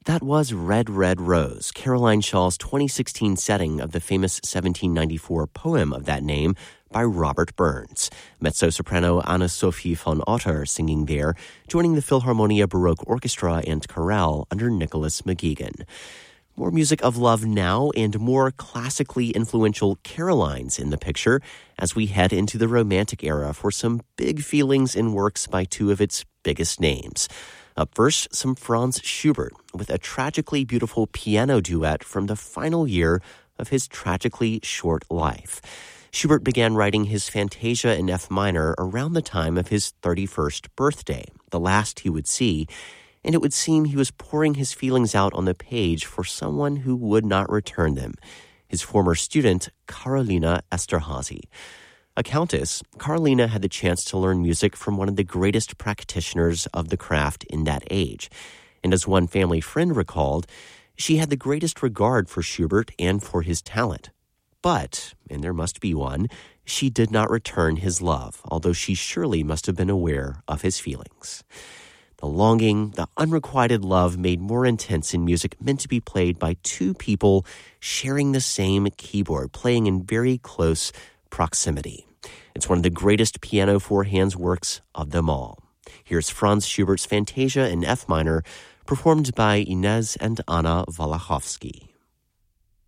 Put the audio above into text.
That was Red, Red Rose, Caroline Shaw's 2016 setting of the famous 1794 poem of that name by Robert Burns. Mezzo-soprano Anna-Sophie von Otter singing there, joining the Philharmonia Baroque Orchestra and Chorale under Nicholas McGuigan. More music of love now and more classically influential Carolines in the picture as we head into the Romantic era for some big feelings in works by two of its biggest names. Up first, some Franz Schubert with a tragically beautiful piano duet from the final year of his tragically short life. Schubert began writing his Fantasia in F minor around the time of his 31st birthday, the last he would see, and it would seem he was pouring his feelings out on the page for someone who would not return them, his former student, Carolina Esterhazy. A countess, Carolina had the chance to learn music from one of the greatest practitioners of the craft in that age. And as one family friend recalled, she had the greatest regard for Schubert and for his talent. But, and there must be one, she did not return his love, although she surely must have been aware of his feelings. The longing, the unrequited love made more intense in music meant to be played by two people sharing the same keyboard, playing in very close proximity. It's one of the greatest piano four-hands works of them all. Here's Franz Schubert's Fantasia in F minor, performed by Inez and Anna Walachowski.